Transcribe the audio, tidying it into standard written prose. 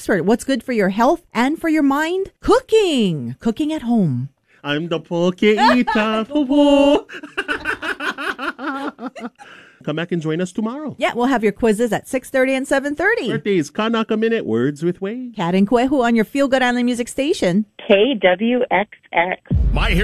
expert. What's good for your health and for your mind? Cooking. Cooking at home. I'm the poke eater. Come back and join us tomorrow. Yeah, we'll have your quizzes at 6:30 and 7:30. Birthdays, Kanaka Minute, Words with Wade. Kat and Kwehu on your Feel Good Island Music Station. KWXX. My Hero